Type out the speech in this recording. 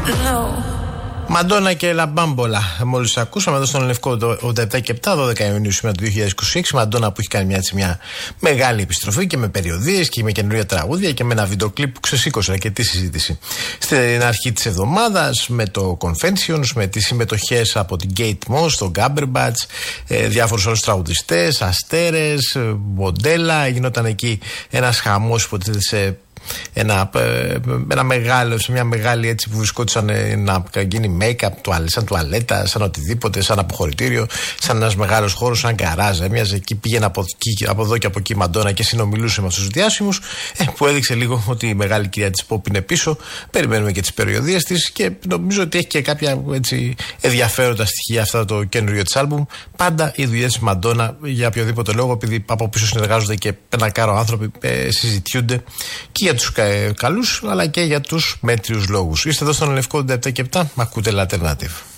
Μαντόνα και Λαμπάμπολα. Μόλις ακούσαμε εδώ στον Λευκό 87 και 7, 12 Ιουνίου σήμερα του 2026. Μαντόνα που έχει κάνει μια μεγάλη επιστροφή και με περιοδίες και με καινούργια τραγούδια και με ένα βίντεο κλιπ που ξεσήκωσε αρκετή συζήτηση. Στην αρχή της εβδομάδας με το Confessions, με τις συμμετοχές από την Kate Moss, τον Gumberbatch, διάφορους άλλους τραγουδιστές, αστέρες, μοντέλα. Γινόταν εκεί ένας χαμός, υποτίθεται σε σε μια μεγάλη έτσι που βρισκόντουσαν να γίνει make-up, σαν τουαλέτα, σαν οτιδήποτε, σαν αποχωρητήριο, σαν ένας μεγάλος χώρος, σαν γκαράζ. Έμοιαζε εκεί, πήγαινε από εδώ και από εκεί η Μαντόνα και συνομιλούσε με αυτούς τους διάσημους, που έδειξε λίγο ότι η μεγάλη κυρία της pop είναι πίσω. Περιμένουμε και τις περιοδίες της και νομίζω ότι έχει και κάποια έτσι ενδιαφέροντα στοιχεία αυτά το καινούριο της άλμπουμ. Πάντα οι δουλειές της Μαντόνα για οποιοδήποτε λόγο, επειδή από πίσω συνεργάζονται και ένα κάρο άνθρωποι, συζητιούνται και για τους καλούς αλλά και για τους μέτριους λόγους. Είστε εδώ στον Λευκό 97 και 7, μ' ακούτε Alternative.